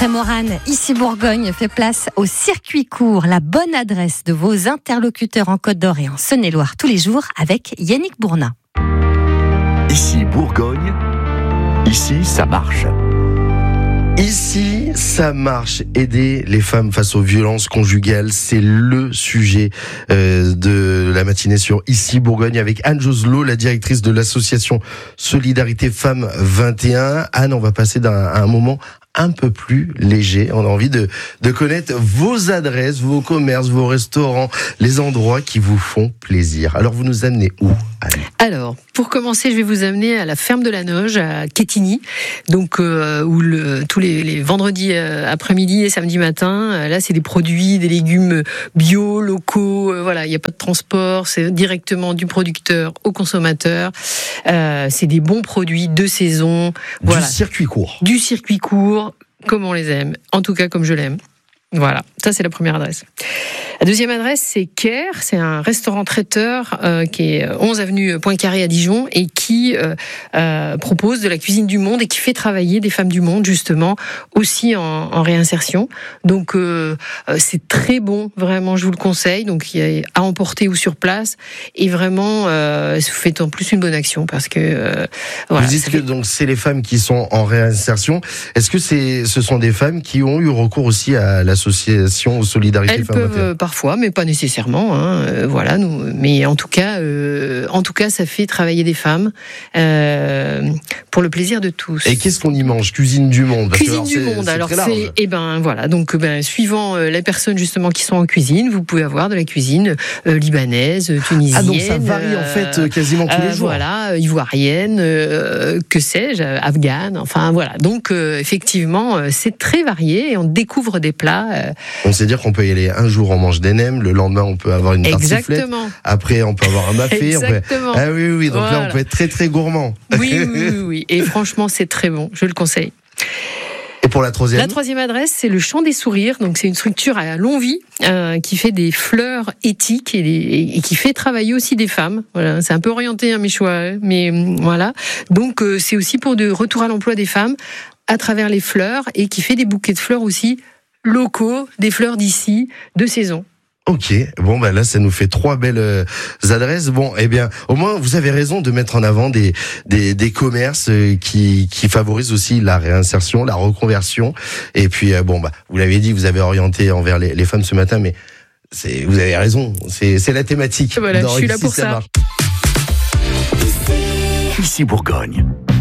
Trémorane, ici Bourgogne, fait place au circuit court, la bonne adresse de vos interlocuteurs en Côte d'Or et en Saône-et-Loire tous les jours avec Yannick Bournat. Ici Bourgogne, ici ça marche. Ici, ça marche. Aider les femmes face aux violences conjugales, c'est le sujet de la matinée sur Ici Bourgogne avec Anne Joselot, la directrice de l'association Solidarité Femmes 21. Anne, on va passer à un moment un peu plus léger. On a envie de connaître vos adresses, vos commerces, vos restaurants, les endroits qui vous font plaisir. Alors, vous nous amenez où, Anne ? Alors, pour commencer, je vais vous amener à la ferme de la Noge, à Quetigny, donc où tous les vendredis après-midi et samedi matin, là, c'est des produits, des légumes bio, locaux. Voilà, il n'y a pas de transport, c'est directement du producteur au consommateur. C'est des bons produits de saison. Voilà. Du circuit court. Du circuit court, comme on les aime. En tout cas, comme je l'aime. Voilà, ça c'est la première adresse. La deuxième adresse, c'est Caire, c'est un restaurant traiteur qui est 11 avenue Poincaré à Dijon et qui propose de la cuisine du monde et qui fait travailler des femmes du monde justement aussi en réinsertion. Donc c'est très bon, vraiment, je vous le conseille. Donc il y a à emporter ou sur place et vraiment vous faites en plus une bonne action parce que voilà. Vous dites que donc c'est les femmes qui sont en réinsertion. Est-ce que ce sont des femmes qui ont eu recours aussi à l'association Solidarité Femmes 21 ? Elles peuvent parfois, mais pas nécessairement. Voilà, mais en tout cas, ça fait travailler des femmes pour le plaisir de tous. Et qu'est-ce qu'on y mange ? Cuisine du monde. Cuisine du monde. Alors voilà. Donc suivant les personnes justement qui sont en cuisine, vous pouvez avoir de la cuisine libanaise, tunisienne. Ah donc ça varie en fait quasiment tous les jours. Voilà, ivoirienne, que sais-je, afghane. Enfin voilà. Donc effectivement, c'est très varié et on découvre des plats. On sait dire qu'on peut y aller un jour, on mange des nems, le lendemain on peut avoir une tartiflette, après on peut avoir un mafé. Exactement. Ah oui, donc voilà. Là on peut être très très gourmand. Oui. Et franchement c'est très bon, je le conseille. Et pour la troisième ? La troisième adresse, c'est le Champ des Sourires. Donc c'est une structure à Longwy qui fait des fleurs éthiques et qui fait travailler aussi des femmes. Voilà, c'est un peu orienté mes choix, mais voilà. Donc c'est aussi pour de retour à l'emploi des femmes à travers les fleurs et qui fait des bouquets de fleurs aussi locaux, des fleurs d'ici, de saison. Ok, bon là ça nous fait 3 belles adresses. Bon, eh bien, au moins vous avez raison de mettre en avant des commerces qui favorisent aussi la réinsertion, la reconversion. Et puis vous l'avez dit, vous avez orienté envers les femmes ce matin, mais vous avez raison, c'est la thématique. Voilà, je suis là pour ça. Ici Bourgogne.